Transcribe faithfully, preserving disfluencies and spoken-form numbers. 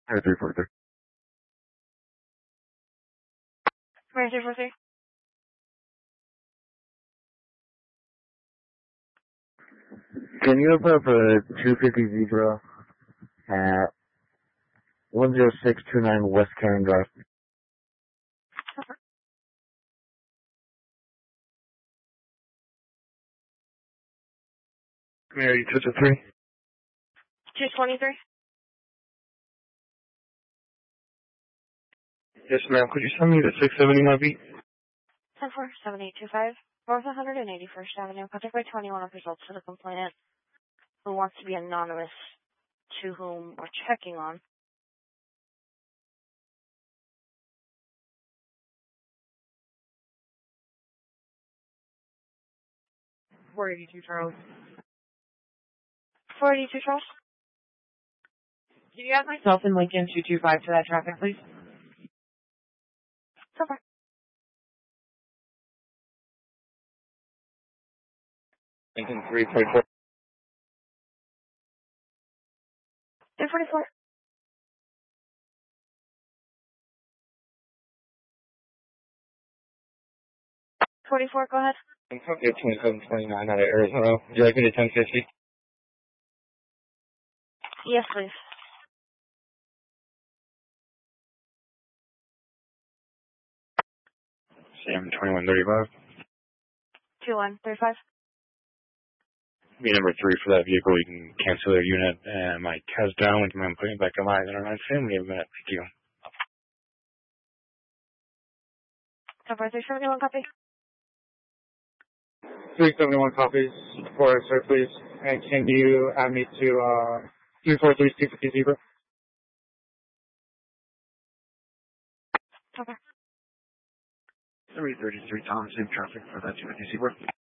Or three forty-three. Where's three forty-three? Can you open up a two fifty Zebra at one zero six two nine West Cannon Drive? Mary, two two three. two twenty-three? Yes, ma'am. Could you send me the six seventy my beat? ten four seven eight two five, North one hundred eighty-first Avenue, contact by twenty-one of results for the complainant who wants to be anonymous to whom we're checking on. four eighty-two Charles. four eighty-two Charles? Can you add myself and Lincoln two two five to that traffic, please? So far. Lincoln three forty-four. three forty-four. forty-four, go ahead. I'm talking at twenty-seven twenty-nine out of Arizona. Would you like me to ten fifty? Yes, please. Sam twenty-one thirty-five. two one three five. Be number three for that vehicle. You can cancel their unit. And my car's down. We can put it back on my I don't know. Family a minute. Thank you. ten four three seventy-one, copy. three seventy-one copies for us, sir, please. And can you add me to uh, three four three two fifty Zebra? Okay. three thirty-three Thomas in traffic for that two fifty Zebra.